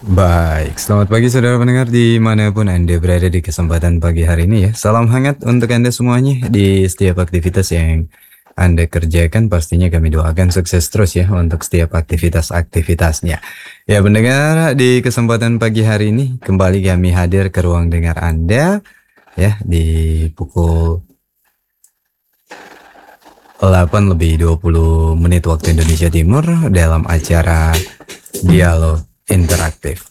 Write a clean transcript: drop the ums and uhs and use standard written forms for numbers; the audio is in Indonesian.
Baik, selamat pagi saudara pendengar dimanapun Anda berada di kesempatan pagi hari ini ya. Salam hangat untuk Anda semuanya di setiap aktivitas yang Anda kerjakan. Pastinya kami doakan sukses terus ya untuk setiap aktivitas-aktivitasnya. Ya pendengar, di kesempatan pagi hari ini kembali kami hadir ke ruang dengar Anda ya di pukul 8:20 waktu Indonesia Timur dalam acara Dialog Interaktif.